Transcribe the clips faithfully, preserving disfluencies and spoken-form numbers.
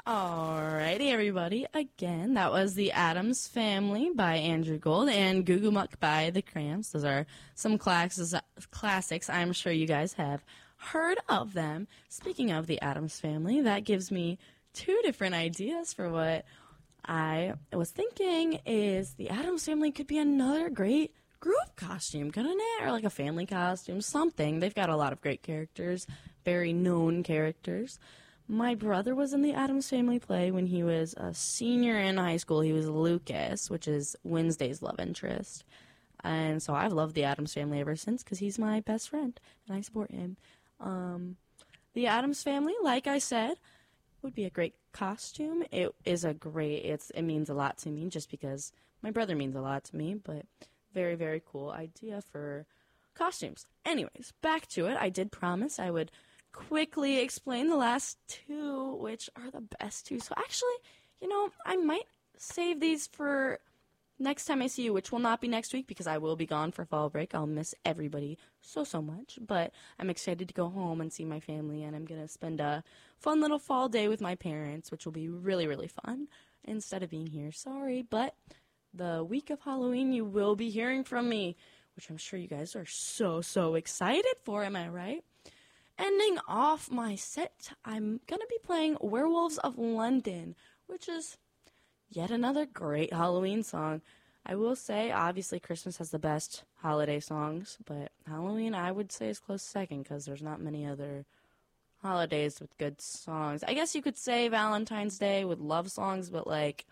Alrighty, everybody. Again, that was The Addams Family by Andrew Gold and Goo Goo Muck by The Cramps. Those are some classes, classics. I'm sure you guys have heard of them. Speaking of The Addams Family, that gives me two different ideas for what I was thinking is The Addams Family could be another great group costume, couldn't it? Or like a family costume, something. They've got a lot of great characters, very known characters. My brother was in the Addams Family play when he was a senior in high school. He was Lucas, which is Wednesday's love interest. And so I've loved the Addams Family ever since because he's my best friend, and I support him. Um, the Addams Family, like I said, would be a great costume. It is a great, it's, it means a lot to me just because my brother means a lot to me, but very, very cool idea for costumes. Anyways, back to it. I did promise I would quickly explain the last two, which are the best two. So actually, you know, I might save these for next time I see you, which will not be next week because I will be gone for fall break. I'll miss everybody so, so much. But I'm excited to go home and see my family, and I'm going to spend a fun little fall day with my parents, which will be really, really fun instead of being here. Sorry, but the week of Halloween, you will be hearing from me, which I'm sure you guys are so, so excited for. Am I right? Ending off my set, I'm going to be playing Werewolves of London, which is yet another great Halloween song. I will say, obviously, Christmas has the best holiday songs, but Halloween, I would say, is close second because there's not many other holidays with good songs. I guess you could say Valentine's Day with love songs, but, like,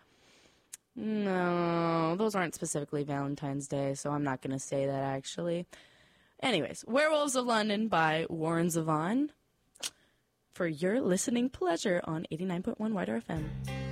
no, those aren't specifically Valentine's Day, so I'm not going to say that, actually. Anyways, Werewolves of London by Warren Zevon for your listening pleasure on eighty-nine point one Wider F M.